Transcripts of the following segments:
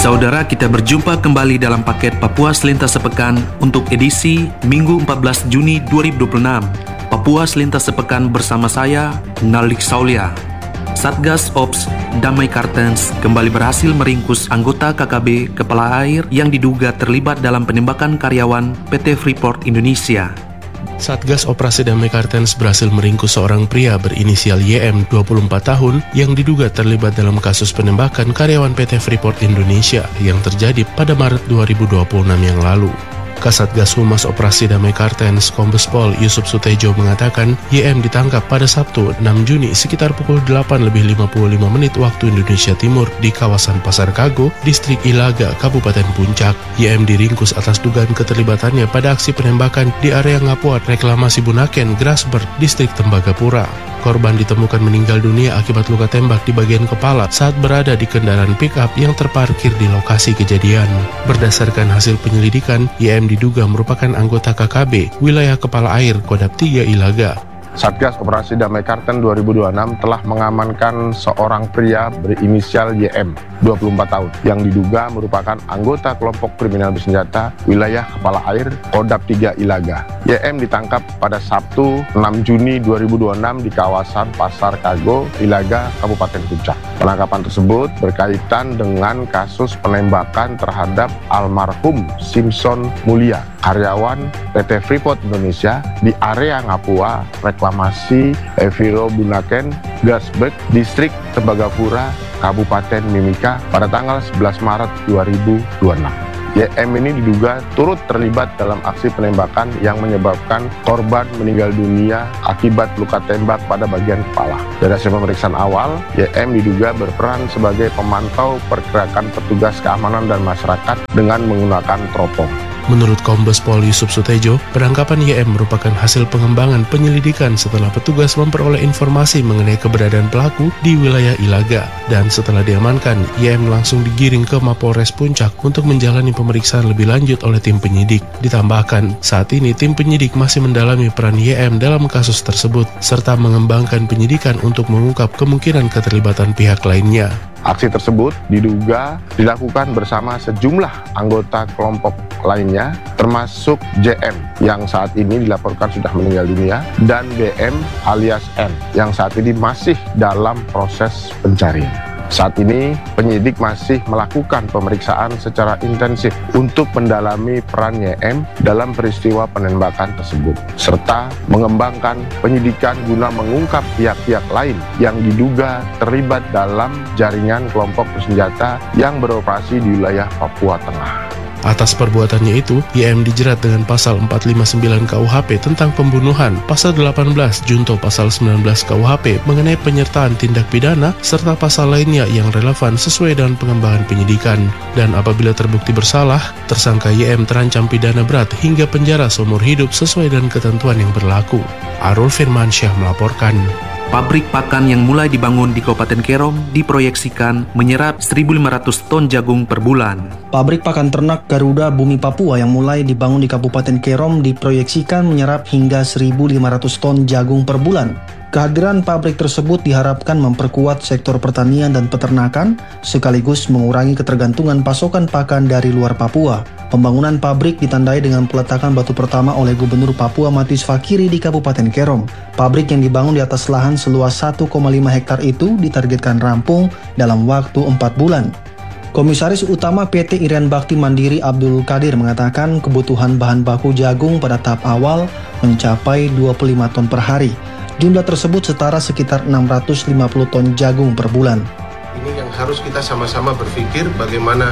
Saudara, kita berjumpa kembali dalam paket Papua Selintas Sepekan untuk edisi Minggu 14 Juni 2026. Papua Selintas Sepekan bersama saya, Nalik Saulia. Satgas Ops Damai Kartens kembali berhasil meringkus anggota KKB Kepala Air yang diduga terlibat dalam penembakan karyawan PT Freeport Indonesia. Satgas Operasi Damai Kartens berhasil meringkus seorang pria berinisial YM 24 tahun yang diduga terlibat dalam kasus penembakan karyawan PT Freeport Indonesia yang terjadi pada Maret 2026 yang lalu. Kasatgas Humas Operasi Damai Kartens Kombes Pol Yusuf Sutejo mengatakan YM ditangkap pada Sabtu 6 Juni sekitar pukul 8:55 waktu Indonesia Timur di kawasan Pasar Kago, Distrik Ilaga, Kabupaten Puncak. YM diringkus atas dugaan keterlibatannya pada aksi penembakan di area Ngapuat Reklamasi Bunaken, Grasberg, Distrik Tembagapura. Korban ditemukan meninggal dunia akibat luka tembak di bagian kepala saat berada di kendaraan pick-up yang terparkir di lokasi kejadian. Berdasarkan hasil penyelidikan, YM diduga merupakan anggota KKB Wilayah Kepala Air Kodam 3 Ilaga. Satgas Operasi Damai Kartens 2026 telah mengamankan seorang pria berinisial YM 24 tahun yang diduga merupakan anggota kelompok kriminal bersenjata Wilayah Kepala Air Kodam 3 Ilaga. YM ditangkap pada Sabtu 6 Juni 2026 di kawasan Pasar Kago, Ilaga, Kabupaten Puncak. Penangkapan tersebut berkaitan dengan kasus penembakan terhadap almarhum Simpson Mulia, karyawan PT Freeport Indonesia di area Ngapua, Reklamasi Eviro Bunaken, Grasberg, Distrik Tembagapura, Kabupaten Mimika pada tanggal 11 Maret 2026. YM ini diduga turut terlibat dalam aksi penembakan yang menyebabkan korban meninggal dunia akibat luka tembak pada bagian kepala. Dari hasil pemeriksaan awal, YM diduga berperan sebagai pemantau pergerakan petugas keamanan dan masyarakat dengan menggunakan teropong. Menurut Kombes Pol Yusuf Sutejo, penangkapan YM merupakan hasil pengembangan penyelidikan setelah petugas memperoleh informasi mengenai keberadaan pelaku di wilayah Ilaga. Dan setelah diamankan, YM langsung digiring ke Mapolres Puncak untuk menjalani pemeriksaan lebih lanjut oleh tim penyidik. Ditambahkan, saat ini tim penyidik masih mendalami peran YM dalam kasus tersebut, serta mengembangkan penyidikan untuk mengungkap kemungkinan keterlibatan pihak lainnya. Aksi tersebut diduga dilakukan bersama sejumlah anggota kelompok lainnya, termasuk JM yang saat ini dilaporkan sudah meninggal dunia, dan BM alias N yang saat ini masih dalam proses pencarian. Saat ini penyidik masih melakukan pemeriksaan secara intensif untuk mendalami peran YM dalam peristiwa penembakan tersebut, serta mengembangkan penyidikan guna mengungkap pihak-pihak lain yang diduga terlibat dalam jaringan kelompok bersenjata yang beroperasi di wilayah Papua Tengah. Atas perbuatannya itu, YM dijerat dengan pasal 459 KUHP tentang pembunuhan, pasal 18 junto pasal 19 KUHP mengenai penyertaan tindak pidana, serta pasal lainnya yang relevan sesuai dengan pengembangan penyidikan. Dan apabila terbukti bersalah, tersangka YM terancam pidana berat hingga penjara seumur hidup sesuai dengan ketentuan yang berlaku. Arul Firmansyah melaporkan. Pabrik pakan yang mulai dibangun di Kabupaten Kerom diproyeksikan menyerap 1.500 ton jagung per bulan. Pabrik pakan ternak Garuda Bumi Papua yang mulai dibangun di Kabupaten Kerom diproyeksikan menyerap hingga 1.500 ton jagung per bulan. Kehadiran pabrik tersebut diharapkan memperkuat sektor pertanian dan peternakan, sekaligus mengurangi ketergantungan pasokan pakan dari luar Papua. Pembangunan pabrik ditandai dengan peletakan batu pertama oleh Gubernur Papua Matius Fakiri di Kabupaten Kerom. Pabrik yang dibangun di atas lahan seluas 1,5 hektar itu ditargetkan rampung dalam waktu 4 bulan. Komisaris Utama PT Irian Bakti Mandiri Abdul Qadir mengatakan kebutuhan bahan baku jagung pada tahap awal mencapai 25 ton per hari. Jumlah tersebut setara sekitar 650 ton jagung per bulan. Ini yang harus kita sama-sama berpikir bagaimana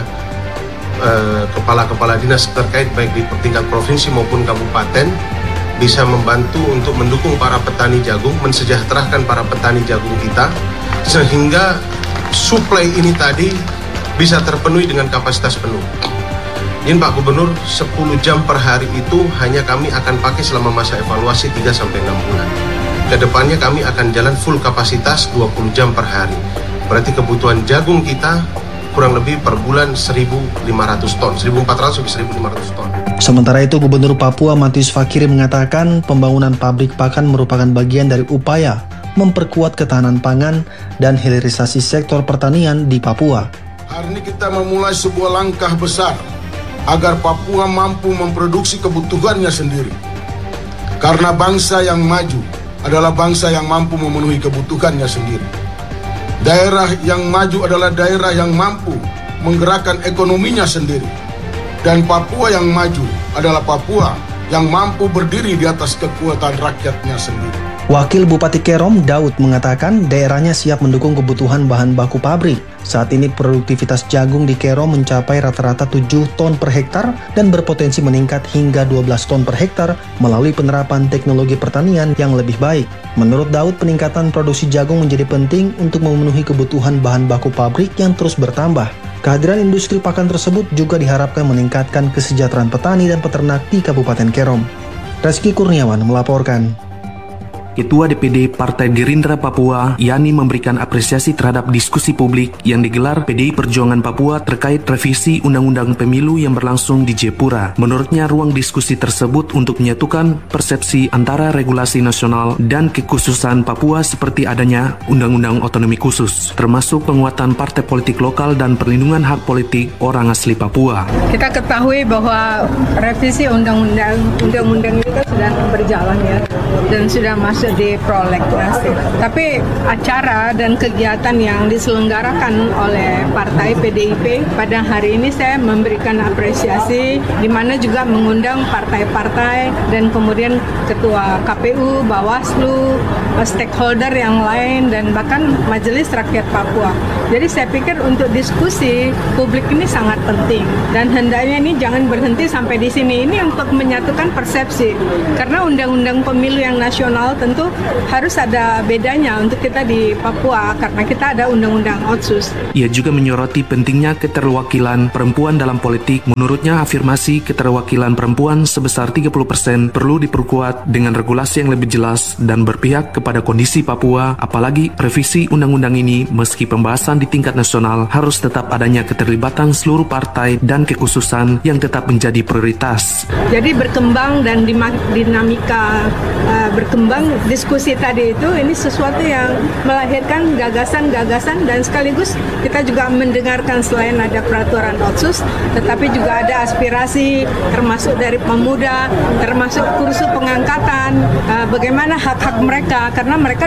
kepala-kepala dinas terkait baik di tingkat provinsi maupun kabupaten bisa membantu untuk mendukung para petani jagung, mensejahterakan para petani jagung kita sehingga suplai ini tadi bisa terpenuhi dengan kapasitas penuh. Ini Pak Gubernur, 10 jam per hari itu hanya kami akan pakai selama masa evaluasi 3-6 bulan. Kedepannya kami akan jalan full kapasitas 20 jam per hari. Berarti kebutuhan jagung kita kurang lebih per bulan 1.500 ton, 1.400 sampai 1.500 ton. Sementara itu, Gubernur Papua Matius Fakiri mengatakan pembangunan pabrik pakan merupakan bagian dari upaya memperkuat ketahanan pangan dan hilirisasi sektor pertanian di Papua. Hari ini kita memulai sebuah langkah besar agar Papua mampu memproduksi kebutuhannya sendiri. Karena bangsa yang maju adalah bangsa yang mampu memenuhi kebutuhannya sendiri. Daerah yang maju adalah daerah yang mampu menggerakkan ekonominya sendiri. Dan Papua yang maju adalah Papua yang mampu berdiri di atas kekuatan rakyatnya sendiri. Wakil Bupati Kerom, Daud, mengatakan daerahnya siap mendukung kebutuhan bahan baku pabrik. Saat ini produktivitas jagung di Kerom mencapai rata-rata 7 ton per hektar dan berpotensi meningkat hingga 12 ton per hektar melalui penerapan teknologi pertanian yang lebih baik. Menurut Daud, peningkatan produksi jagung menjadi penting untuk memenuhi kebutuhan bahan baku pabrik yang terus bertambah. Kehadiran industri pakan tersebut juga diharapkan meningkatkan kesejahteraan petani dan peternak di Kabupaten Kerom. Reski Kurniawan melaporkan. Ketua DPD Partai Gerindra Papua, Yani, memberikan apresiasi terhadap diskusi publik yang digelar PDI Perjuangan Papua terkait revisi Undang-Undang Pemilu yang berlangsung di Jayapura. Menurutnya, ruang diskusi tersebut untuk menyatukan persepsi antara regulasi nasional dan kekhususan Papua seperti adanya Undang-Undang Otonomi Khusus, termasuk penguatan partai politik lokal dan perlindungan hak politik orang asli Papua. Kita ketahui bahwa revisi undang-undang itu sudah berjalan ya, dan sudah masuk di prolegnas. Tapi acara dan kegiatan yang diselenggarakan oleh partai PDIP pada hari ini saya memberikan apresiasi, di mana juga mengundang partai-partai dan kemudian ketua KPU, Bawaslu, stakeholder yang lain dan bahkan Majelis Rakyat Papua. Jadi saya pikir untuk diskusi publik ini sangat penting dan hendaknya ini jangan berhenti sampai di sini. Ini untuk menyatukan persepsi, karena undang-undang pemilu yang nasional tentu harus ada bedanya untuk kita di Papua karena kita ada undang-undang Otsus. Ia juga menyoroti pentingnya keterwakilan perempuan dalam politik. Menurutnya, afirmasi keterwakilan perempuan sebesar 30% perlu diperkuat dengan regulasi yang lebih jelas dan berpihak kepada kondisi Papua. Apalagi revisi undang-undang ini, meski pembahasan di tingkat nasional, harus tetap adanya keterlibatan seluruh partai dan kekhususan yang tetap menjadi prioritas. Jadi berkembang dan dinamika berkembang diskusi tadi itu, ini sesuatu yang melahirkan gagasan-gagasan dan sekaligus kita juga mendengarkan selain ada peraturan Otsus, tetapi juga ada aspirasi termasuk dari pemuda, termasuk kursus pengangkatan, bagaimana hak-hak mereka, karena mereka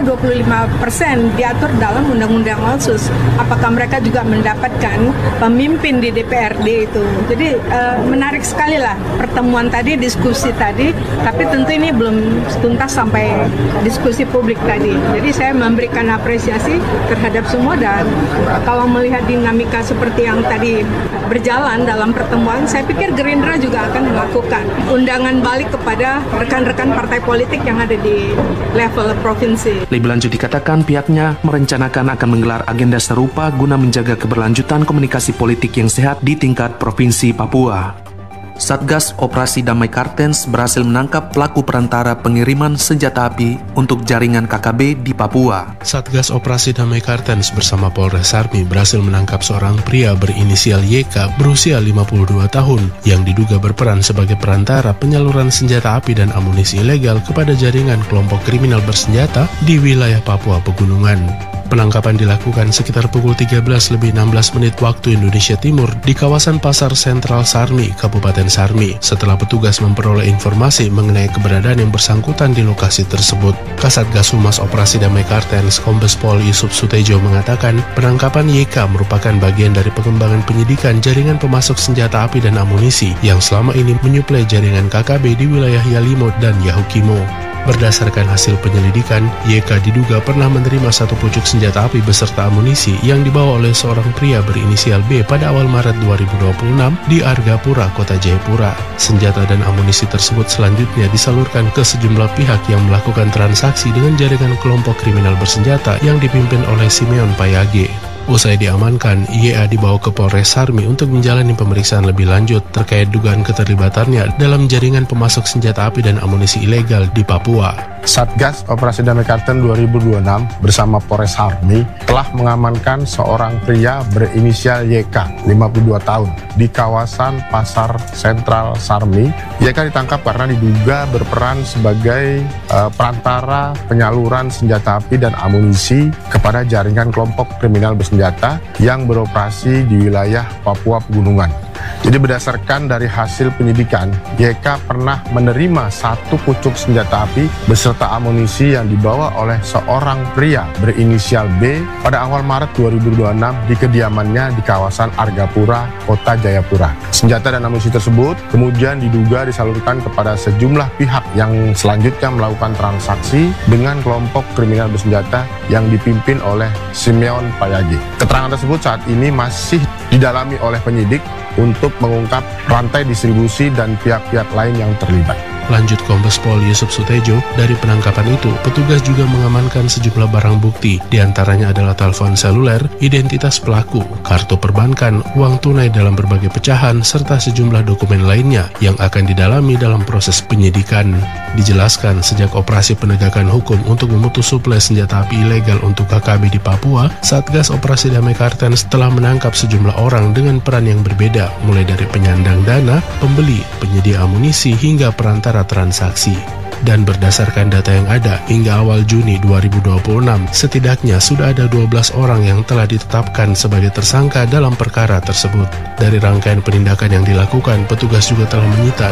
25% diatur dalam undang-undang Otsus. Apakah mereka juga mendapatkan pemimpin di DPRD itu? Jadi menarik sekali lah pertemuan tadi, diskusi tadi, tapi tentu ini belum tuntas sampai diskusi publik tadi. Jadi saya memberikan apresiasi terhadap semua dan kalau melihat dinamika seperti yang tadi berjalan dalam pertemuan, saya pikir Gerindra juga akan melakukan undangan balik kepada rekan-rekan partai politik yang ada di level provinsi. Lebih lanjut dikatakan pihaknya merencanakan akan menggelar agenda serupa guna menjaga keberlanjutan komunikasi politik yang sehat di tingkat provinsi Papua. Satgas Operasi Damai Kartens berhasil menangkap pelaku perantara pengiriman senjata api untuk jaringan KKB di Papua. Satgas Operasi Damai Kartens bersama Polres Sarmi berhasil menangkap seorang pria berinisial YK berusia 52 tahun yang diduga berperan sebagai perantara penyaluran senjata api dan amunisi ilegal kepada jaringan kelompok kriminal bersenjata di wilayah Papua Pegunungan. Penangkapan dilakukan sekitar pukul 13:16 waktu Indonesia Timur di kawasan Pasar Sentral Sarmi, Kabupaten Sarmi, setelah petugas memperoleh informasi mengenai keberadaan yang bersangkutan di lokasi tersebut. Kasatgas Humas Operasi Damai Kartens, Kombes Pol Yusuf Sutejo mengatakan penangkapan YK merupakan bagian dari pengembangan penyidikan jaringan pemasok senjata api dan amunisi yang selama ini menyuplai jaringan KKB di wilayah Yalimo dan Yahukimo. Berdasarkan hasil penyelidikan, YK diduga pernah menerima satu pucuk senjata api beserta amunisi yang dibawa oleh seorang pria berinisial B pada awal Maret 2026 di Argapura, Kota Jayapura. Senjata dan amunisi tersebut selanjutnya disalurkan ke sejumlah pihak yang melakukan transaksi dengan jaringan kelompok kriminal bersenjata yang dipimpin oleh Simeon Payage. Usai diamankan, YA dibawa ke Polres Sarmi untuk menjalani pemeriksaan lebih lanjut terkait dugaan keterlibatannya dalam jaringan pemasok senjata api dan amunisi ilegal di Papua. Satgas Operasi Damai Kartens 2026 bersama Polres Sarmi telah mengamankan seorang pria berinisial YK, 52 tahun, di kawasan Pasar Sentral Sarmi. YK ditangkap karena diduga berperan sebagai perantara penyaluran senjata api dan amunisi kepada jaringan kelompok kriminal bersenjata bersenjata yang beroperasi di wilayah Papua Pegunungan. Jadi berdasarkan dari hasil penyidikan, YK pernah menerima 1 pucuk senjata api beserta amunisi yang dibawa oleh seorang pria berinisial B pada awal Maret 2026 di kediamannya di kawasan Argapura, Kota Jayapura. Senjata dan amunisi tersebut kemudian diduga disalurkan kepada sejumlah pihak yang selanjutnya melakukan transaksi dengan kelompok kriminal bersenjata yang dipimpin oleh Simeon Payage. Keterangan tersebut saat ini masih didalami oleh penyidik untuk mengungkap rantai distribusi dan pihak-pihak lain yang terlibat. Lanjut Kombes Pol Yusuf Sutejo, dari penangkapan itu, petugas juga mengamankan sejumlah barang bukti, diantaranya adalah telepon seluler, identitas pelaku, kartu perbankan, uang tunai dalam berbagai pecahan, serta sejumlah dokumen lainnya yang akan didalami dalam proses penyidikan. Dijelaskan, sejak operasi penegakan hukum untuk memutus suplai senjata api ilegal untuk KKB di Papua, Satgas Operasi Damai Kartens telah menangkap sejumlah orang dengan peran yang berbeda, mulai dari penyandang dana, pembeli, penyedia amunisi, hingga perantara transaksi. Dan berdasarkan data yang ada, hingga awal Juni 2026, setidaknya sudah ada 12 orang yang telah ditetapkan sebagai tersangka dalam perkara tersebut. Dari rangkaian penindakan yang dilakukan, petugas juga telah menyita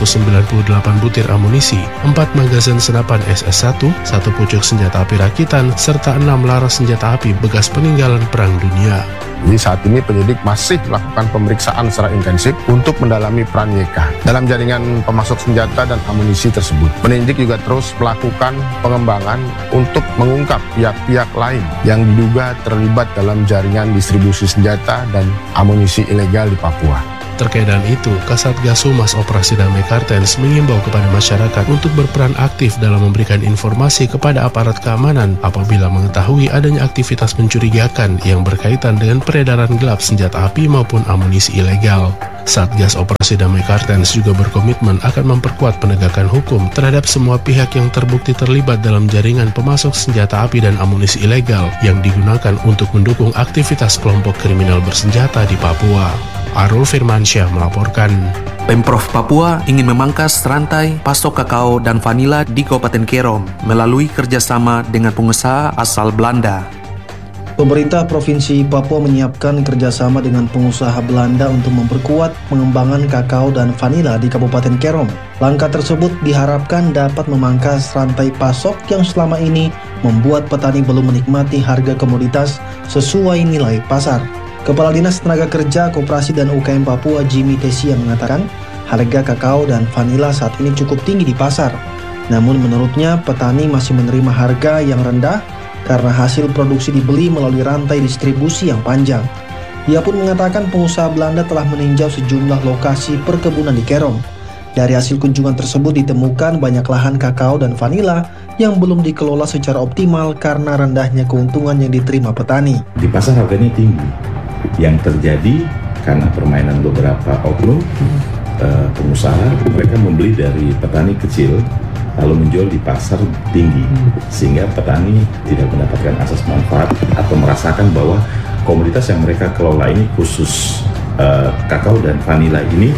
298 butir amunisi, 4 magazin senapan SS1, 1 pucuk senjata api rakitan, serta 6 laras senjata api bekas peninggalan Perang Dunia. Jadi saat ini penyidik masih melakukan pemeriksaan secara intensif untuk mendalami peran YK dalam jaringan pemasok senjata dan amunisi tersebut. Penyidik juga terus melakukan pengembangan untuk mengungkap pihak-pihak lain yang diduga terlibat dalam jaringan distribusi senjata dan amunisi ilegal di Papua. Terkait dengan itu, Kasatgas Humas Operasi Damai Kartens mengimbau kepada masyarakat untuk berperan aktif dalam memberikan informasi kepada aparat keamanan apabila mengetahui adanya aktivitas mencurigakan yang berkaitan dengan peredaran gelap senjata api maupun amunisi ilegal. Satgas Operasi Damai Kartens juga berkomitmen akan memperkuat penegakan hukum terhadap semua pihak yang terbukti terlibat dalam jaringan pemasok senjata api dan amunisi ilegal yang digunakan untuk mendukung aktivitas kelompok kriminal bersenjata di Papua. Arul Firmansyah melaporkan. Pemprov Papua ingin memangkas rantai pasok kakao dan vanila di Kabupaten Kerom melalui kerjasama dengan pengusaha asal Belanda. Pemerintah Provinsi Papua menyiapkan kerjasama dengan pengusaha Belanda untuk memperkuat pengembangan kakao dan vanila di Kabupaten Kerom. Langkah tersebut diharapkan dapat memangkas rantai pasok yang selama ini membuat petani belum menikmati harga komoditas sesuai nilai pasar. Kepala Dinas Tenaga Kerja, Koperasi dan UKM Papua Jimmy Tesia mengatakan harga kakao dan vanila saat ini cukup tinggi di pasar. Namun menurutnya petani masih menerima harga yang rendah karena hasil produksi dibeli melalui rantai distribusi yang panjang. Ia pun mengatakan pengusaha Belanda telah meninjau sejumlah lokasi perkebunan di Kerom. Dari hasil kunjungan tersebut ditemukan banyak lahan kakao dan vanila yang belum dikelola secara optimal karena rendahnya keuntungan yang diterima petani. Di pasar harganya tinggi. Yang terjadi karena permainan beberapa oknum pengusaha, mereka membeli dari petani kecil lalu menjual di pasar tinggi, sehingga petani tidak mendapatkan asas manfaat atau merasakan bahwa komoditas yang mereka kelola ini, khusus kakao dan vanila ini,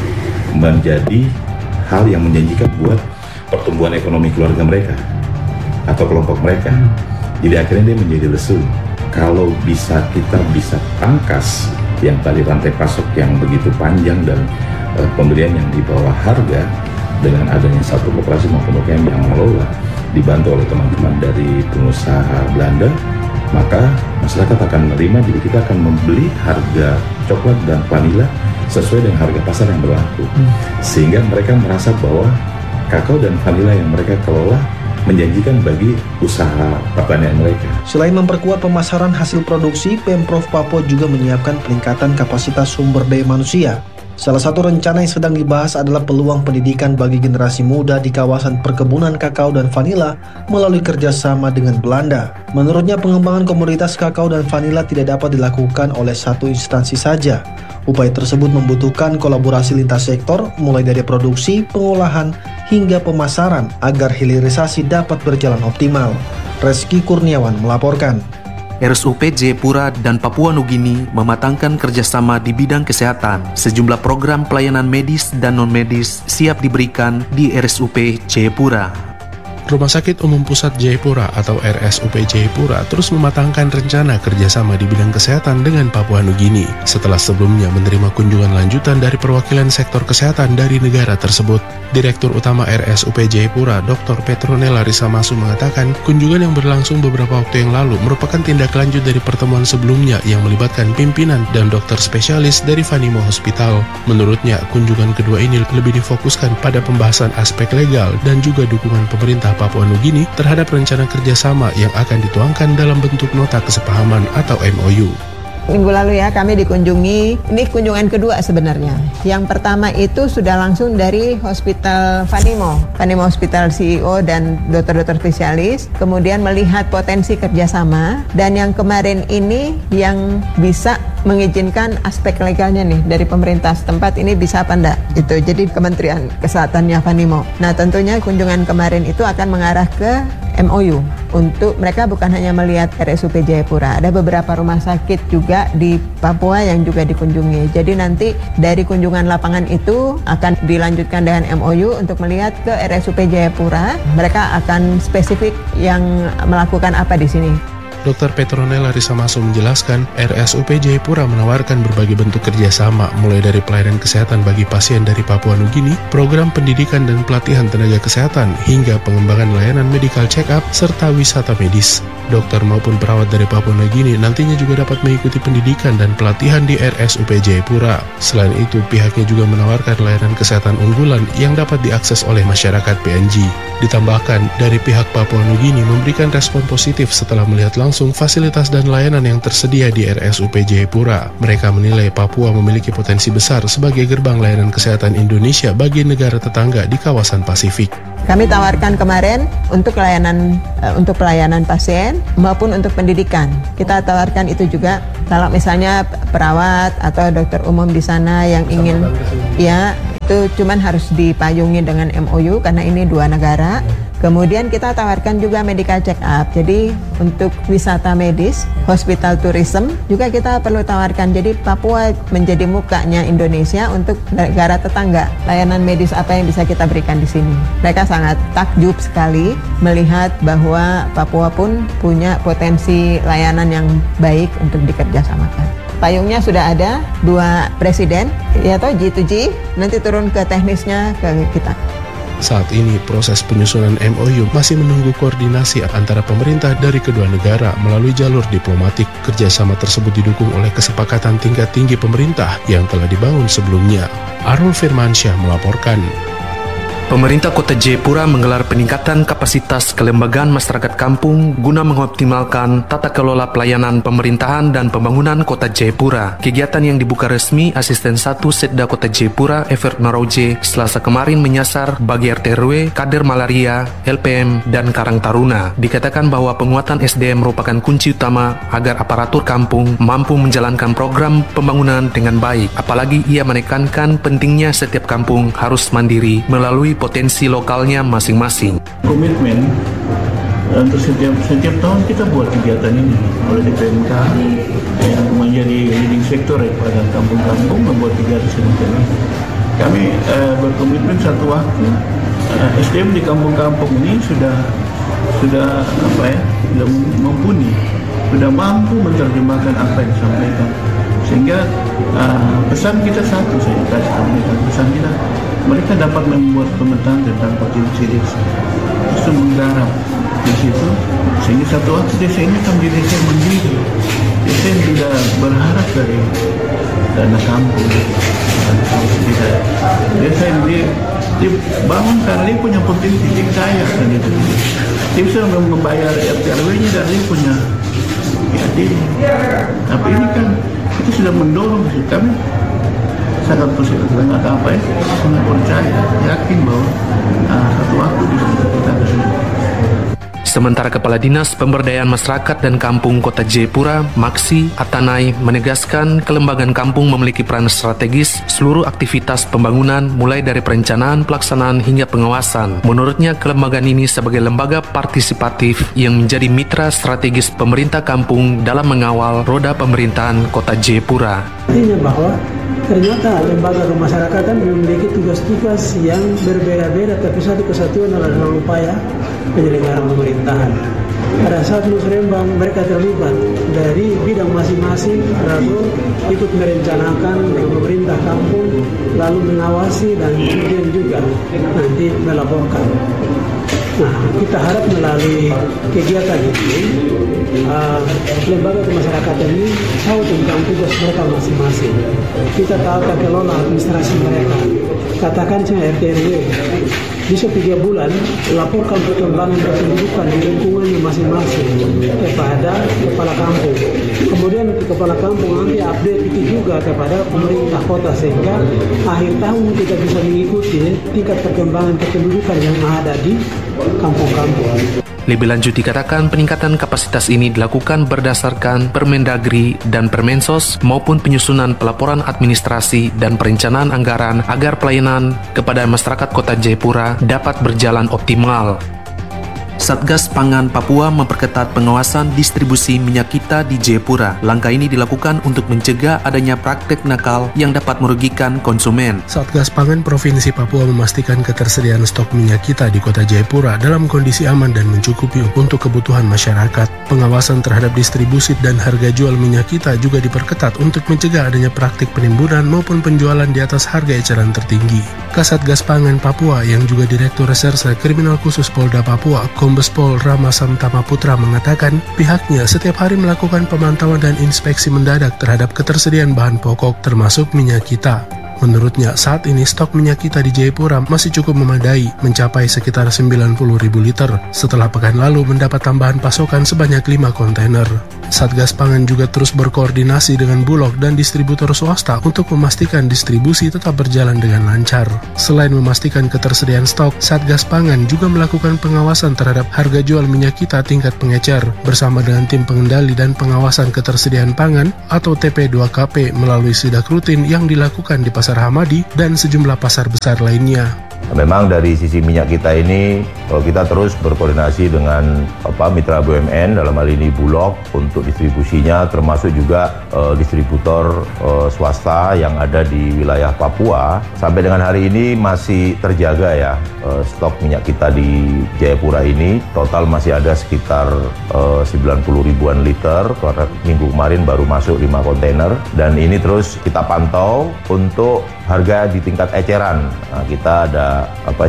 menjadi hal yang menjanjikan buat pertumbuhan ekonomi keluarga mereka atau kelompok mereka. Jadi akhirnya dia menjadi lesu. Kalau kita bisa pangkas yang tadi rantai pasok yang begitu panjang dan pembelian yang di bawah harga dengan adanya satu koperasi maupun UKM yang mengelola, dibantu oleh teman-teman dari pengusaha Belanda, maka masyarakat akan menerima, jadi kita akan membeli harga coklat dan vanila sesuai dengan harga pasar yang berlaku, sehingga mereka merasa bahwa kakao dan vanila yang mereka kelola menjanjikan bagi usaha pertanian mereka. Selain memperkuat pemasaran hasil produksi, Pemprov Papua juga menyiapkan peningkatan kapasitas sumber daya manusia. Salah satu rencana yang sedang dibahas adalah peluang pendidikan bagi generasi muda di kawasan perkebunan kakao dan vanila melalui kerjasama dengan Belanda. Menurutnya, pengembangan komoditas kakao dan vanila tidak dapat dilakukan oleh satu instansi saja. Upaya tersebut membutuhkan kolaborasi lintas sektor, mulai dari produksi, pengolahan, hingga pemasaran agar hilirisasi dapat berjalan optimal. Reski Kurniawan melaporkan. RSUP Jayapura dan Papua Nugini mematangkan kerjasama di bidang kesehatan. Sejumlah program pelayanan medis dan non-medis siap diberikan di RSUP Jayapura. Rumah Sakit Umum Pusat Jayapura atau RSUP Jayapura terus mematangkan rencana kerjasama di bidang kesehatan dengan Papua Nugini setelah sebelumnya menerima kunjungan lanjutan dari perwakilan sektor kesehatan dari negara tersebut. Direktur Utama RSUP Jayapura, Dr. Petronella Risamasu mengatakan kunjungan yang berlangsung beberapa waktu yang lalu merupakan tindak lanjut dari pertemuan sebelumnya yang melibatkan pimpinan dan dokter spesialis dari Vanimo Hospital. Menurutnya, kunjungan kedua ini lebih difokuskan pada pembahasan aspek legal dan juga dukungan pemerintah Papua Nugini terhadap rencana kerjasama yang akan dituangkan dalam bentuk nota kesepahaman atau MOU. Minggu lalu ya kami dikunjungi, ini kunjungan kedua sebenarnya. Yang pertama itu sudah langsung dari Hospital Vanimo Hospital CEO dan dokter-dokter spesialis, kemudian melihat potensi kerjasama, dan yang kemarin ini yang bisa mengizinkan aspek legalnya nih dari pemerintah setempat ini bisa apa enggak, itu jadi Kementerian Kesehatannya Vanimo. Nah tentunya kunjungan kemarin itu akan mengarah ke MOU untuk mereka bukan hanya melihat RSUP Jayapura, ada beberapa rumah sakit juga di Papua yang juga dikunjungi. Jadi nanti dari kunjungan lapangan itu akan dilanjutkan dengan MOU untuk melihat ke RSUP Jayapura. Mereka akan spesifik yang melakukan apa di sini. Dr. Petronella Risamasu menjelaskan, RSUP Jayapura menawarkan berbagai bentuk kerjasama, mulai dari pelayanan kesehatan bagi pasien dari Papua Nugini, program pendidikan dan pelatihan tenaga kesehatan, hingga pengembangan layanan medical check-up, serta wisata medis. Dokter maupun perawat dari Papua Nugini nantinya juga dapat mengikuti pendidikan dan pelatihan di RSUP Jayapura. Selain itu, pihaknya juga menawarkan layanan kesehatan unggulan yang dapat diakses oleh masyarakat PNG. Ditambahkan, dari pihak Papua Nugini memberikan respon positif setelah melihat langsung fasilitas dan layanan yang tersedia di RSUP Jayapura. Mereka menilai Papua memiliki potensi besar sebagai gerbang layanan kesehatan Indonesia bagi negara tetangga di kawasan Pasifik. Kami tawarkan kemarin untuk pelayanan pasien maupun untuk pendidikan. Kita tawarkan itu juga kalau misalnya perawat atau dokter umum di sana yang ingin ya itu cuman harus dipayungi dengan MOU karena ini dua negara. Kemudian kita tawarkan juga medical check up. Jadi untuk wisata medis, hospital tourism juga kita perlu tawarkan. Jadi Papua menjadi mukanya Indonesia untuk negara tetangga. Layanan medis apa yang bisa kita berikan di sini? Mereka sangat takjub sekali melihat bahwa Papua pun punya potensi layanan yang baik untuk dikerjasamakan. Payungnya sudah ada 2 presiden, ya toh G2G, nanti turun ke teknisnya ke kita. Saat ini proses penyusunan MOU masih menunggu koordinasi antara pemerintah dari kedua negara melalui jalur diplomatik. Kerjasama tersebut didukung oleh kesepakatan tingkat tinggi pemerintah yang telah dibangun sebelumnya. Arul Firmansyah melaporkan. Pemerintah Kota Jayapura menggelar peningkatan kapasitas kelembagaan masyarakat kampung guna mengoptimalkan tata kelola pelayanan pemerintahan dan pembangunan Kota Jayapura. Kegiatan yang dibuka resmi Asisten 1 Setda Kota Jayapura, Evert Marauje, Selasa kemarin menyasar bagi RT/RW, kader malaria, LPM, dan Karang Taruna. Dikatakan bahwa penguatan SDM merupakan kunci utama agar aparatur kampung mampu menjalankan program pembangunan dengan baik. Apalagi ia menekankan pentingnya setiap kampung harus mandiri melalui potensi lokalnya masing-masing. Komitmen untuk setiap tahun kita buat kegiatan ini oleh DPMK yang menjadi leading sektor pada kampung-kampung membuat kegiatan semacam ini. Kami berkomitmen satu waktu SDM di kampung-kampung ini sudah mumpuni, sudah mampu menerjemahkan apa yang disampaikan. Sehingga pesan kita satu, saya kasih sampaikan pesan kita, mereka dapat membuat pemetaan tentang potensi desa, justru menggarap di situ, sehingga satu waktu desa ini akan menjadi desa yang mandiri, desa yang tidak berharap dari dana kampung, desa yang dibangun karena dia punya potensi, dia kaya dan itu, dia bisa membayar RT/RW-nya dan dia punya tapi ini kan kita sudah mendorong kami sangat positif, sangat percaya, yakin bahwa satu waktu bisa kita kesini. Sementara Kepala Dinas Pemberdayaan Masyarakat dan Kampung Kota Jayapura, Maksi Atanai, menegaskan kelembagaan kampung memiliki peran strategis seluruh aktivitas pembangunan mulai dari perencanaan, pelaksanaan hingga pengawasan. Menurutnya, kelembagaan ini sebagai lembaga partisipatif yang menjadi mitra strategis pemerintah kampung dalam mengawal roda pemerintahan Kota Jayapura. Artinya bahwa ternyata lembaga kemasyarakatan memiliki tugas-tugas yang berbeda-beda, tapi satu kesatuan adalah dalam upaya penyelenggaraan pemerintahan. Pada saat musrembang mereka terlibat dari bidang masing-masing, lalu ikut merencanakan dengan pemerintah kampung, lalu mengawasi dan kemudian juga nanti melaporkan. Nah, kita harap melalui kegiatan ini, lembaga kemasyarakatan ini tahu tentang tugas mereka masing-masing. Kita tata kelola administrasi mereka. Katakan saya RT RW, bisa 3 bulan laporkan perkembangan kependudukan di lingkungannya masing-masing kepada kepala kampung. Kemudian kepala kampung nanti update itu juga kepada pemerintah kota, sehingga akhir tahun kita bisa mengikuti tingkat perkembangan kependudukan yang ada di kampung-kampung. Lebih lanjut dikatakan peningkatan kapasitas ini dilakukan berdasarkan Permendagri dan Permensos maupun penyusunan pelaporan administrasi dan perencanaan anggaran agar pelayanan kepada masyarakat Kota Jayapura dapat berjalan optimal. Satgas Pangan Papua memperketat pengawasan distribusi minyak kita di Jayapura. Langkah ini dilakukan untuk mencegah adanya praktek nakal yang dapat merugikan konsumen. Satgas Pangan Provinsi Papua memastikan ketersediaan stok minyak kita di Kota Jayapura dalam kondisi aman dan mencukupi untuk kebutuhan masyarakat. Pengawasan terhadap distribusi dan harga jual minyak kita juga diperketat untuk mencegah adanya praktik penimbunan maupun penjualan di atas harga eceran tertinggi. Kasatgas Pangan Papua yang juga Direktur Reserse Kriminal Khusus Polda Papua, Kombes Pol Rama Samtama Putra mengatakan pihaknya setiap hari melakukan pemantauan dan inspeksi mendadak terhadap ketersediaan bahan pokok termasuk minyak kita. Menurutnya, saat ini stok minyak kita di Jayapura masih cukup memadai, mencapai sekitar 90.000 liter, setelah pekan lalu mendapat tambahan pasokan sebanyak 5 kontainer. Satgas Pangan juga terus berkoordinasi dengan Bulog dan distributor swasta untuk memastikan distribusi tetap berjalan dengan lancar. Selain memastikan ketersediaan stok, Satgas Pangan juga melakukan pengawasan terhadap harga jual minyak kita tingkat pengecer bersama dengan tim pengendali dan pengawasan ketersediaan pangan atau TP2KP melalui sidak rutin yang dilakukan di Pasar Hamadi dan sejumlah pasar besar lainnya. Memang dari sisi minyak kita ini kita terus berkoordinasi dengan mitra BUMN dalam hal ini Bulog untuk distribusinya, termasuk juga distributor swasta yang ada di wilayah Papua. Sampai dengan hari ini masih terjaga ya stok minyak kita di Jayapura ini. Total masih ada sekitar 90 ribuan liter, karena minggu kemarin baru masuk 5 kontainer. Dan ini terus kita pantau untuk harga di tingkat eceran. Nah, kita ada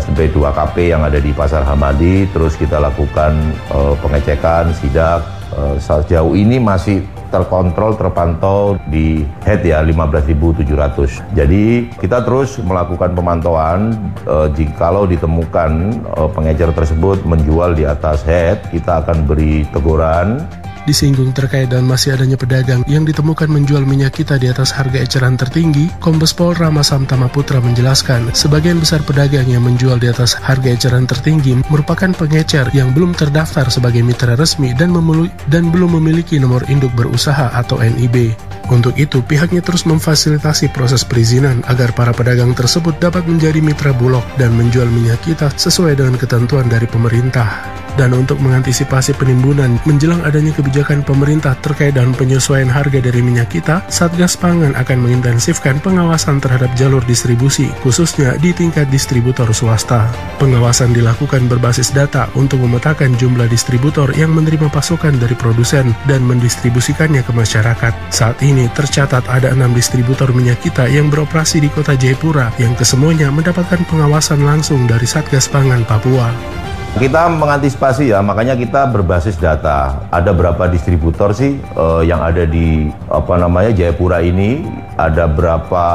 TP2KP yang ada di Pasar Hamadi, terus kita lakukan pengecekan, sidak. Sejauh ini masih terkontrol, terpantau di head ya 15.700. Jadi kita terus melakukan pemantauan. Jikalau ditemukan pengecer tersebut menjual di atas head, kita akan beri teguran. Disinggung terkait dan masih adanya pedagang yang ditemukan menjual minyak kita di atas harga eceran tertinggi, Kombes Pol Rama Samtama Putra menjelaskan, sebagian besar pedagang yang menjual di atas harga eceran tertinggi merupakan pengecer yang belum terdaftar sebagai mitra resmi dan belum memiliki nomor induk berusaha atau NIB. Untuk itu, pihaknya terus memfasilitasi proses perizinan agar para pedagang tersebut dapat menjadi mitra Bulog dan menjual minyak kita sesuai dengan ketentuan dari pemerintah. Dan untuk mengantisipasi penimbunan menjelang adanya kebijakan pemerintah terkait dengan penyesuaian harga dari minyak kita, Satgas Pangan akan mengintensifkan pengawasan terhadap jalur distribusi, khususnya di tingkat distributor swasta. Pengawasan dilakukan berbasis data untuk memetakan jumlah distributor yang menerima pasokan dari produsen dan mendistribusikannya ke masyarakat. Saat ini tercatat ada 6 distributor minyak kita yang beroperasi di Kota Jayapura yang kesemuanya mendapatkan pengawasan langsung dari Satgas Pangan Papua. Kita mengantisipasi ya, makanya kita berbasis data. Ada berapa distributor sih yang ada di Jayapura ini? Ada berapa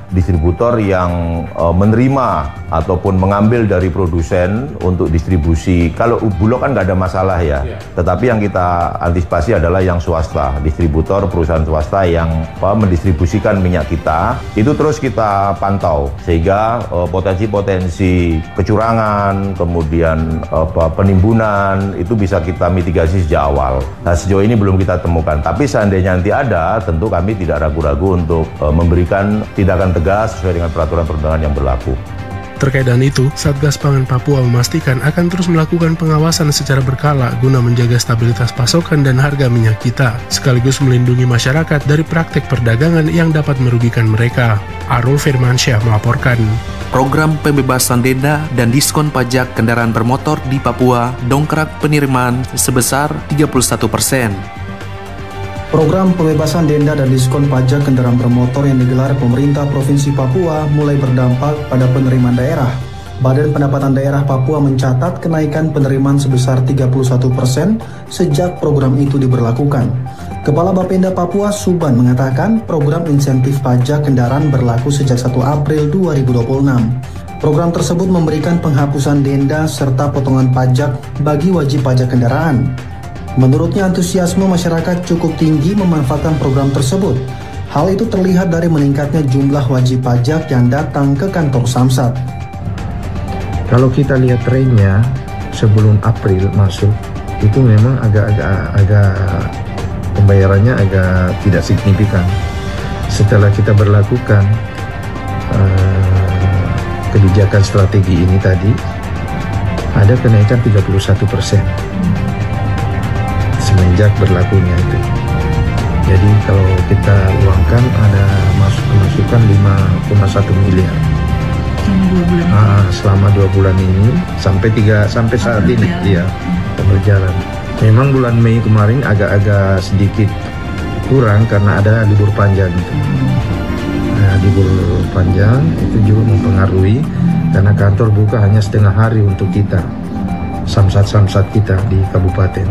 distributor yang menerima ataupun mengambil dari produsen untuk distribusi. Kalau Bulog kan nggak ada masalah ya, tetapi yang kita antisipasi adalah yang swasta, distributor perusahaan swasta yang mendistribusikan minyak kita, itu terus kita pantau sehingga potensi-potensi kecurangan, kemudian penimbunan itu bisa kita mitigasi sejak awal. Nah, sejauh ini belum kita temukan, tapi seandainya nanti ada, tentu kami tidak ragu-ragu untuk memberikan tindakan tegas sesuai dengan peraturan perundangan yang berlaku. Terkait dengan itu, Satgas Pangan Papua memastikan akan terus melakukan pengawasan secara berkala guna menjaga stabilitas pasokan dan harga minyak kita, sekaligus melindungi masyarakat dari praktik perdagangan yang dapat merugikan mereka. Arul Firmansyah melaporkan. Program pembebasan denda dan diskon pajak kendaraan bermotor di Papua dongkrak penerimaan sebesar 31%. Program pembebasan denda dan diskon pajak kendaraan bermotor yang digelar pemerintah Provinsi Papua mulai berdampak pada penerimaan daerah. Badan Pendapatan Daerah Papua mencatat kenaikan penerimaan sebesar 31% sejak program itu diberlakukan. Kepala Bapenda Papua Suban mengatakan program insentif pajak kendaraan berlaku sejak 1 April 2026. Program tersebut memberikan penghapusan denda serta potongan pajak bagi wajib pajak kendaraan. Menurutnya antusiasme masyarakat cukup tinggi memanfaatkan program tersebut. Hal itu terlihat dari meningkatnya jumlah wajib pajak yang datang ke kantor Samsat. Kalau kita lihat trennya sebelum April masuk, itu memang agak pembayarannya agak tidak signifikan. Setelah kita berlakukan kebijakan strategi ini tadi, ada kenaikan 31%. Semenjak berlakunya itu. Jadi kalau kita uangkan ada masukan 5,1 miliar. Selama 2 bulan ini sampai saat ini ya berjalan. Memang bulan Mei kemarin agak sedikit kurang karena ada libur panjang itu. Nah, libur panjang itu juga mempengaruhi karena kantor buka hanya setengah hari untuk kita. Samsat kita di kabupaten.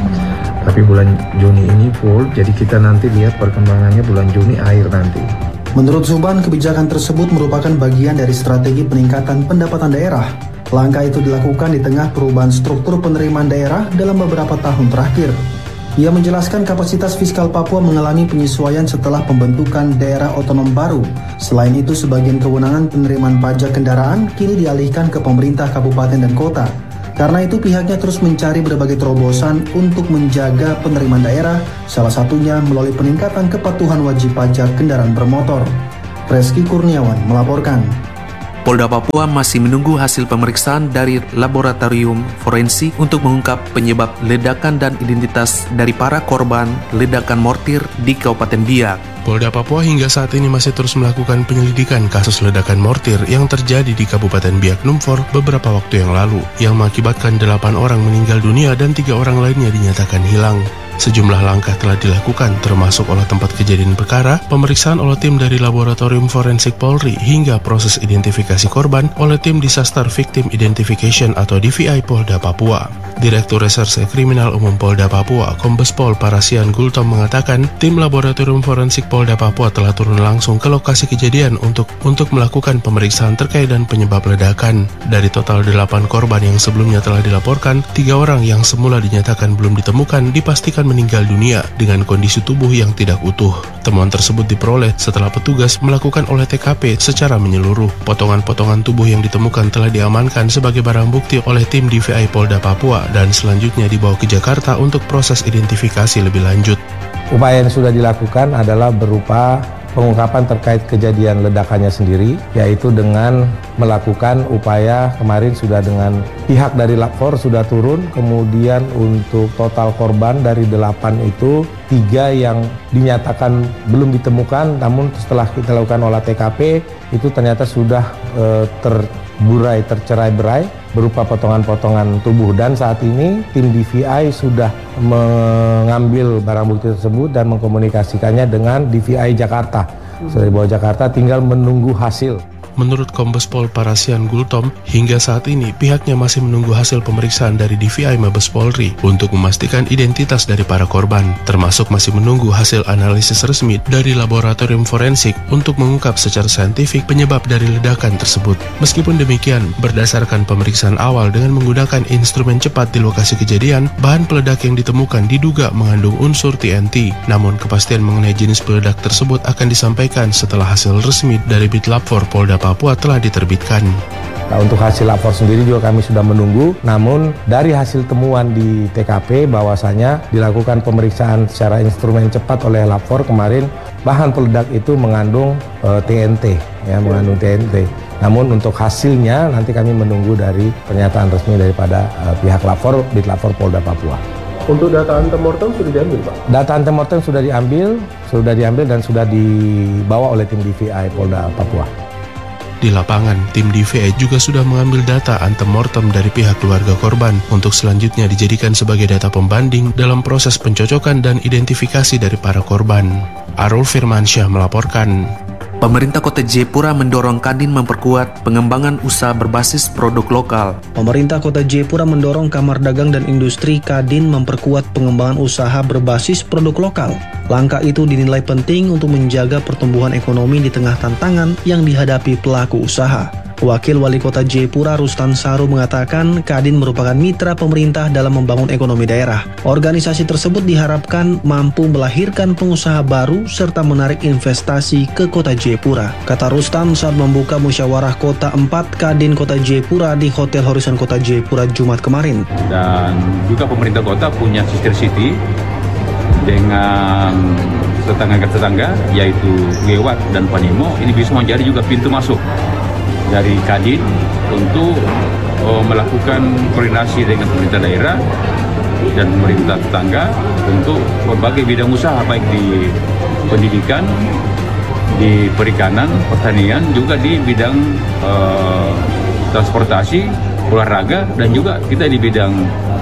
Tapi bulan Juni ini full, jadi kita nanti lihat perkembangannya bulan Juni akhir nanti. Menurut Suban, kebijakan tersebut merupakan bagian dari strategi peningkatan pendapatan daerah. Langkah itu dilakukan di tengah perubahan struktur penerimaan daerah dalam beberapa tahun terakhir. Ia menjelaskan kapasitas fiskal Papua mengalami penyesuaian setelah pembentukan daerah otonom baru. Selain itu, sebagian kewenangan penerimaan pajak kendaraan kini dialihkan ke pemerintah kabupaten dan kota. Karena itu pihaknya terus mencari berbagai terobosan untuk menjaga penerimaan daerah, salah satunya melalui peningkatan kepatuhan wajib pajak kendaraan bermotor. Reski Kurniawan melaporkan. Polda Papua masih menunggu hasil pemeriksaan dari laboratorium forensik untuk mengungkap penyebab ledakan dan identitas dari para korban ledakan mortir di Kabupaten Biak. Polda Papua hingga saat ini masih terus melakukan penyelidikan kasus ledakan mortir yang terjadi di Kabupaten Biak Numfor beberapa waktu yang lalu, yang mengakibatkan 8 orang meninggal dunia dan 3 orang lainnya dinyatakan hilang. Sejumlah langkah telah dilakukan, termasuk olah tempat kejadian perkara, pemeriksaan oleh tim dari Laboratorium Forensik Polri, hingga proses identifikasi korban oleh tim Disaster Victim Identification atau DVI Polda Papua. Direktur Reserse Kriminal Umum Polda Papua, Kombes Pol Parasian Gultom mengatakan, tim Laboratorium Forensik Polda Papua telah turun langsung ke lokasi kejadian untuk melakukan pemeriksaan terkait dan penyebab ledakan. Dari total 8 korban yang sebelumnya telah dilaporkan, 3 orang yang semula dinyatakan belum ditemukan dipastikan meninggal dunia dengan kondisi tubuh yang tidak utuh. Temuan tersebut diperoleh setelah petugas melakukan olah TKP secara menyeluruh. Potongan-potongan tubuh yang ditemukan telah diamankan sebagai barang bukti oleh tim DVI Polda Papua dan selanjutnya dibawa ke Jakarta untuk proses identifikasi lebih lanjut. Upaya yang sudah dilakukan adalah berupa pengungkapan terkait kejadian ledakannya sendiri, yaitu dengan melakukan upaya kemarin sudah dengan pihak dari Lapor sudah turun, kemudian untuk total korban dari 8 itu 3 yang dinyatakan belum ditemukan, namun setelah kita lakukan olah TKP itu ternyata sudah tercerai-berai berupa potongan-potongan tubuh, dan saat ini tim DVI sudah mengambil barang bukti tersebut dan mengkomunikasikannya dengan DVI Jakarta. Dari bawah Jakarta tinggal menunggu hasil. Menurut Kombes Pol Parasian Gultom, hingga saat ini pihaknya masih menunggu hasil pemeriksaan dari DVI Mabes Polri untuk memastikan identitas dari para korban, termasuk masih menunggu hasil analisis resmi dari laboratorium forensik untuk mengungkap secara saintifik penyebab dari ledakan tersebut. Meskipun demikian, berdasarkan pemeriksaan awal dengan menggunakan instrumen cepat di lokasi kejadian, bahan peledak yang ditemukan diduga mengandung unsur TNT. Namun kepastian mengenai jenis peledak tersebut akan disampaikan setelah hasil resmi dari Bitlab-4 Polda Papua telah diterbitkan. Nah, untuk hasil lapor sendiri juga kami sudah menunggu, namun dari hasil temuan di TKP bahwasanya dilakukan pemeriksaan secara instrumen cepat oleh lapor kemarin, bahan peledak itu mengandung TNT, mengandung TNT. Namun untuk hasilnya nanti kami menunggu dari pernyataan resmi daripada pihak lapor, Bitlab-4 Polda Papua. Untuk data antemortem sudah diambil, Pak? Data antemortem sudah diambil dan sudah dibawa oleh tim DVI Polda Papua. Di lapangan, tim DVI juga sudah mengambil data antemortem dari pihak keluarga korban untuk selanjutnya dijadikan sebagai data pembanding dalam proses pencocokan dan identifikasi dari para korban. Arul Firmansyah melaporkan. Pemerintah Kota Jayapura mendorong Kadin memperkuat pengembangan usaha berbasis produk lokal. Pemerintah Kota Jayapura mendorong Kamar Dagang dan Industri Kadin memperkuat pengembangan usaha berbasis produk lokal. Langkah itu dinilai penting untuk menjaga pertumbuhan ekonomi di tengah tantangan yang dihadapi pelaku usaha. Wakil Wali Kota Jayapura Rustan Saru mengatakan Kadin merupakan mitra pemerintah dalam membangun ekonomi daerah. Organisasi tersebut diharapkan mampu melahirkan pengusaha baru serta menarik investasi ke Kota Jayapura. Kata Rustan saat membuka musyawarah Kota 4 Kadin Kota Jayapura di Hotel Horizon Kota Jayapura Jumat kemarin. Dan juga pemerintah kota punya sister city dengan tetangga-tetangga yaitu Gewat dan Panimo. Ini bisa menjadi juga pintu masuk dari Kadin untuk melakukan koordinasi dengan pemerintah daerah dan pemerintah tetangga untuk berbagai bidang usaha baik di pendidikan, di perikanan, pertanian, juga di bidang transportasi, olahraga, dan juga kita di bidang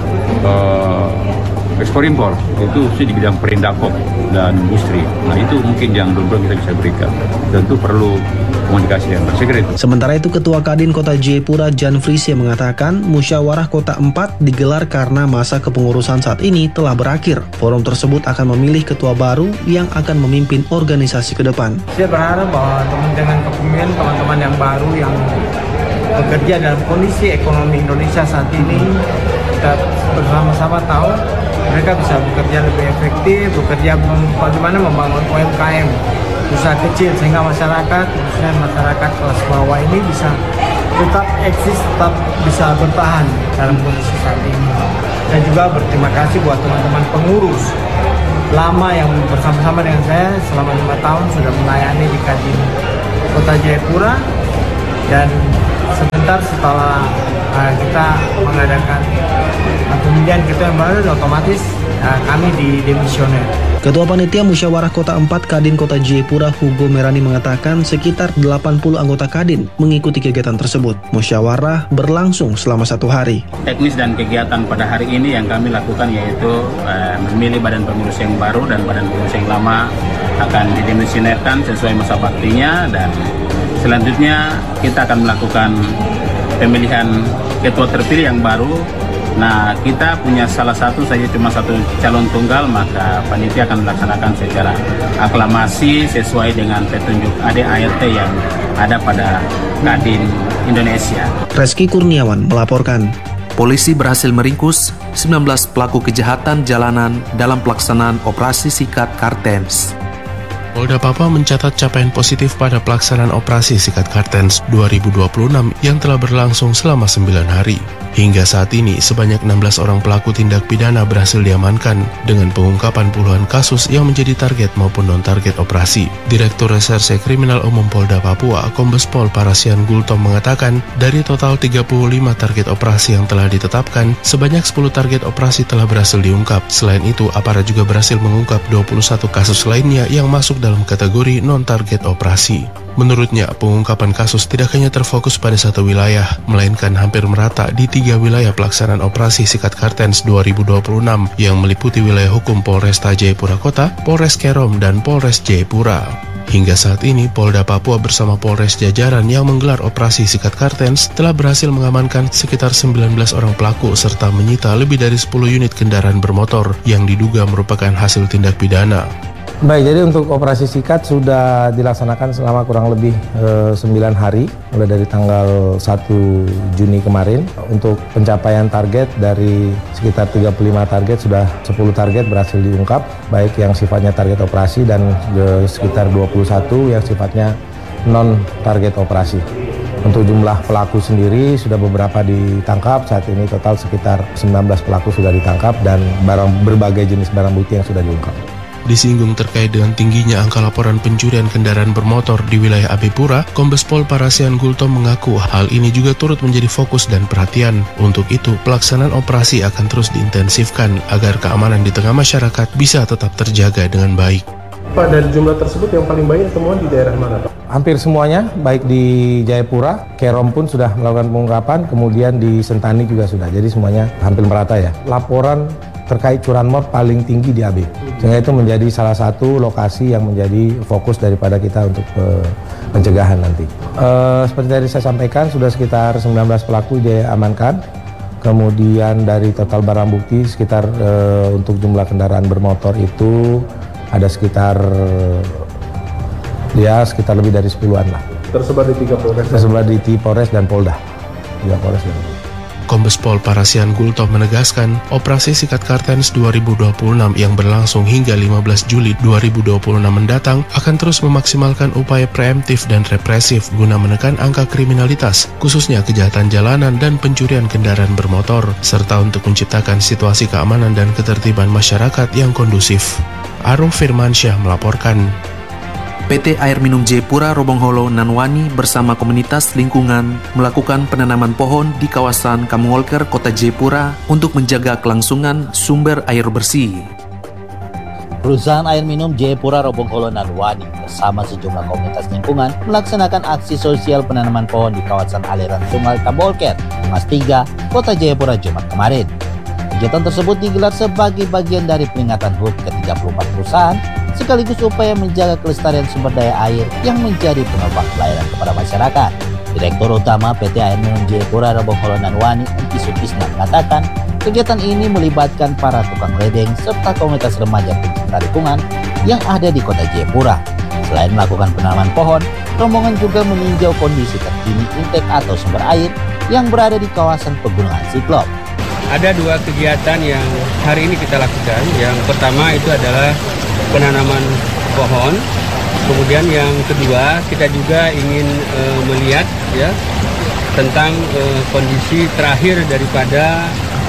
ekspor-impor, itu di bidang perindakop dan industri. Nah itu mungkin yang belum kita bisa berikan. Tentu perlu komunikasi yang bersegera. Sementara itu Ketua Kadin Kota Jayapura Jan Frisia mengatakan musyawarah Kota 4 digelar karena masa kepengurusan saat ini telah berakhir. Forum tersebut akan memilih ketua baru yang akan memimpin organisasi ke depan. Saya berharap bahwa dengan kepemimpinan teman-teman yang baru yang bekerja dalam kondisi ekonomi Indonesia saat ini, kita bersama-sama tahu mereka bisa bekerja lebih efektif, bekerja bagaimana membangun UMKM, usaha kecil, sehingga masyarakat, khususnya masyarakat kelas bawah ini bisa tetap eksis, tetap bisa bertahan dalam kondisi saat ini. Dan juga berterima kasih buat teman-teman pengurus lama yang bersama-sama dengan saya selama 5 tahun sudah melayani di Kadin Kota Jayapura. Dan sebentar setelah kita mengadakan pemilihan ketua yang baru, otomatis kami didemisioner. Ketua Panitia Musyawarah Kota 4 Kadin Kota Jayapura Hugo Merani mengatakan sekitar 80 anggota Kadin mengikuti kegiatan tersebut. Musyawarah berlangsung selama 1 hari. Teknis dan kegiatan pada hari ini yang kami lakukan yaitu memilih badan pengurus yang baru dan badan pengurus yang lama akan didemisionerkan sesuai masa baktinya, dan selanjutnya kita akan melakukan pemilihan ketua terpilih yang baru. Nah, kita punya salah satu saja, cuma satu calon tunggal, maka panitia akan melaksanakan secara aklamasi sesuai dengan petunjuk ADART yang ada pada Kadin Indonesia. Reski Kurniawan melaporkan. Polisi berhasil meringkus 19 pelaku kejahatan jalanan dalam pelaksanaan operasi Sikat Kartens. Polda Papua mencatat capaian positif pada pelaksanaan operasi Sikat Kartens 2026 yang telah berlangsung selama 9 hari. Hingga saat ini, sebanyak 16 orang pelaku tindak pidana berhasil diamankan dengan pengungkapan puluhan kasus yang menjadi target maupun non-target operasi. Direktur Reserse Kriminal Umum Polda Papua, Kombes Pol Parasian Gultom mengatakan, dari total 35 target operasi yang telah ditetapkan, sebanyak 10 target operasi telah berhasil diungkap. Selain itu, aparat juga berhasil mengungkap 21 kasus lainnya yang masuk dalam kategori non-target operasi. Menurutnya, pengungkapan kasus tidak hanya terfokus pada satu wilayah, melainkan hampir merata di 3 wilayah pelaksanaan operasi Sikat Kartens 2026 yang meliputi wilayah hukum Polresta Jayapura Kota, Polres Kerom, dan Polres Jayapura. Hingga saat ini, Polda Papua bersama Polres jajaran yang menggelar operasi Sikat Kartens telah berhasil mengamankan sekitar 19 orang pelaku serta menyita lebih dari 10 unit kendaraan bermotor yang diduga merupakan hasil tindak pidana. Baik, jadi untuk operasi sikat sudah dilaksanakan selama kurang lebih 9 hari, mulai dari tanggal 1 Juni kemarin. Untuk pencapaian target dari sekitar 35 target, sudah 10 target berhasil diungkap, baik yang sifatnya target operasi dan sekitar 21 yang sifatnya non-target operasi. Untuk jumlah pelaku sendiri sudah beberapa ditangkap, saat ini total sekitar 19 pelaku sudah ditangkap dan berbagai jenis barang bukti yang sudah diungkap. Disinggung terkait dengan tingginya angka laporan pencurian kendaraan bermotor di wilayah AB Pura, Kombes Pol Parasian Gultom mengaku hal ini juga turut menjadi fokus dan perhatian. Untuk itu, pelaksanaan operasi akan terus diintensifkan agar keamanan di tengah masyarakat bisa tetap terjaga dengan baik. Pak, dari jumlah tersebut yang paling banyak temuan di daerah mana, Pak? Hampir semuanya, baik di Jayapura, Kerom pun sudah melakukan pengungkapan, kemudian di Sentani juga sudah, jadi semuanya hampir merata ya. Laporan terkait curanmor paling tinggi di AB, sehingga itu menjadi salah satu lokasi yang menjadi fokus daripada kita untuk pencegahan nanti. Seperti tadi saya sampaikan, sudah sekitar 19 pelaku diamankan, kemudian dari total barang bukti sekitar untuk jumlah kendaraan bermotor itu ada sekitar lebih dari 10-an lah. Tersebar di 3 Polres? Tersebar di Polres dan Polda. 3 Polres dan Polda. Kombes Pol Parasian Gultom menegaskan, operasi Sikat Kartens 2026 yang berlangsung hingga 15 Juli 2026 mendatang akan terus memaksimalkan upaya preemptif dan represif guna menekan angka kriminalitas, khususnya kejahatan jalanan dan pencurian kendaraan bermotor, serta untuk menciptakan situasi keamanan dan ketertiban masyarakat yang kondusif. Arum Firmansyah melaporkan. PT Air Minum Jayapura Robongholo Nanwani bersama komunitas lingkungan melakukan penanaman pohon di kawasan Kamungolker, Kota Jayapura untuk menjaga kelangsungan sumber air bersih. Perusahaan air minum Jayapura Robongholo Nanwani bersama sejumlah komunitas lingkungan melaksanakan aksi sosial penanaman pohon di kawasan aliran Sungai Kamungolker, Mas 3, Kota Jayapura Jumat kemarin. Kegiatan tersebut digelar sebagai bagian dari peringatan HUT ke-34 perusahaan sekaligus upaya menjaga kelestarian sumber daya air yang menjadi penopang pelayanan kepada masyarakat. Direktur Utama PT Air Minum Jayapura Robongholo Nanwani, Enti Sutisna mengatakan, kegiatan ini melibatkan para tukang ledeng serta komunitas remaja pencinta lingkungan yang ada di Kota Jayapura. Selain melakukan penanaman pohon, rombongan juga meninjau kondisi terkini intake atau sumber air yang berada di kawasan Pegunungan Siklop. Ada 2 kegiatan yang hari ini kita lakukan. Yang pertama itu adalah penanaman pohon. Kemudian yang kedua kita juga ingin melihat ya tentang kondisi terakhir daripada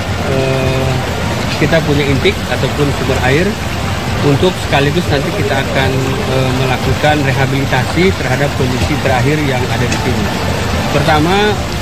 kita punya intake ataupun sumber air, untuk sekaligus nanti kita akan melakukan rehabilitasi terhadap kondisi terakhir yang ada di sini. Pertama,